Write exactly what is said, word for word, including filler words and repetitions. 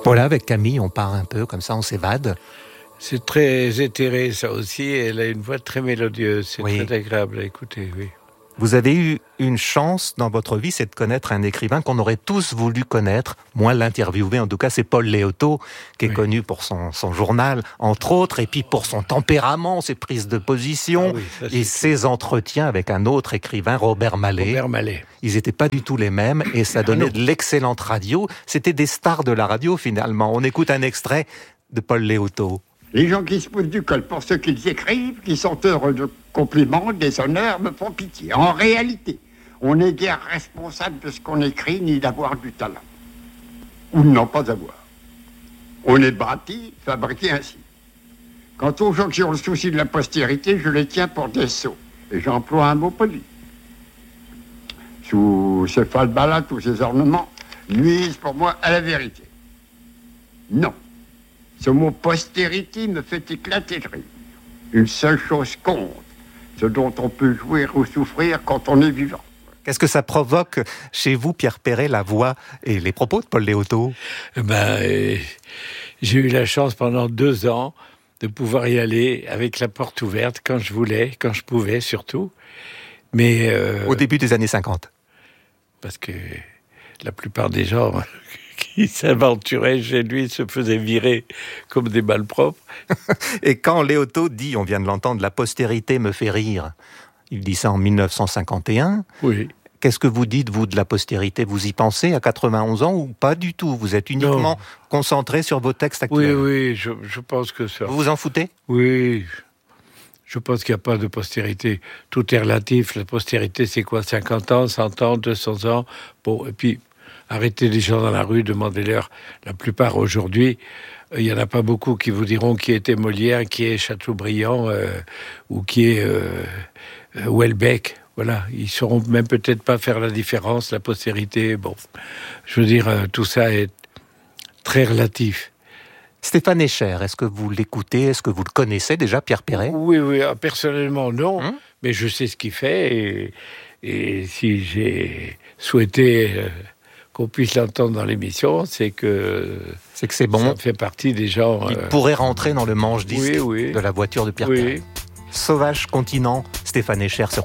Voilà, avec Camille, on part un peu, comme ça, on s'évade. C'est très éthéré, ça aussi. Elle a une voix très mélodieuse. C'est Oui. très agréable à écouter, oui. Vous avez eu une chance dans votre vie, c'est de connaître un écrivain qu'on aurait tous voulu connaître, moins l'interviewer. En tout cas, c'est Paul Léotot, qui est oui. connu pour son, son journal, entre autres, et puis pour son tempérament, ses prises de position, ah oui, ça, et ses entretiens avec un autre écrivain, Robert Mallet. Robert Mallet. Ils n'étaient pas du tout les mêmes, et ça donnait de l'excellente radio. C'était des stars de la radio, finalement. On écoute un extrait de Paul Léotot. Les gens qui se foutent du col pour ceux qu'ils écrivent, qui sont heureux de compliments, des honneurs, me font pitié. En réalité, on n'est guère responsable de ce qu'on écrit, ni d'avoir du talent. Ou de n'en pas avoir. On est bâti, fabriqué ainsi. Quant aux gens qui ont le souci de la postérité, je les tiens pour des sots. Et j'emploie un mot poli. Sous ce falbalat, tous ces ornements nuisent pour moi à la vérité. Non. Ce mot postérité me fait éclater de rire. Une seule chose compte, ce dont on peut jouir ou souffrir quand on est vivant. Qu'est-ce que ça provoque chez vous, Pierre Perret, la voix et les propos de Paul Léotot ? Ben, euh, j'ai eu la chance pendant deux ans de pouvoir y aller avec la porte ouverte quand je voulais, quand je pouvais surtout. Mais euh, au début des années cinquante. Parce que la plupart des gens qui s'aventuraient chez lui se faisaient virer comme des malpropres. Et quand Léotot dit, on vient de l'entendre, la postérité me fait rire, il dit ça en dix-neuf cent cinquante et un. Oui. Qu'est-ce que vous dites, vous, de la postérité ? Vous y pensez à quatre-vingt-onze ans ou pas du tout ? Vous êtes uniquement non. concentré sur vos textes actuels ? Oui, oui, je, je pense que ça... Vous vous en foutez ? Oui, je pense qu'il n'y a pas de postérité. Tout est relatif. La postérité, c'est quoi ? cinquante ans, cent ans, deux cents ans. Bon, et puis, arrêtez les gens dans la rue, demandez-leur. La plupart, aujourd'hui, il n'y en a pas beaucoup qui vous diront qui était Molière, qui est Chateaubriand, euh, ou qui est euh, euh, Houellebecq. Voilà, ils ne sauront même peut-être pas faire la différence, la postérité. Bon, je veux dire, euh, tout ça est très relatif. Stéphane Escher, est-ce que vous l'écoutez ? Est-ce que vous le connaissez déjà, Pierre Perret ? Oui, oui, personnellement non, hum mais je sais ce qu'il fait et, et si j'ai souhaité euh, qu'on puisse l'entendre dans l'émission, c'est que c'est que c'est bon. Ça fait partie des gens. Il euh... pourrait rentrer dans le manche disque oui, oui. de la voiture de Pierre oui. Perret. Sauvage continent, Stéphane Escher sur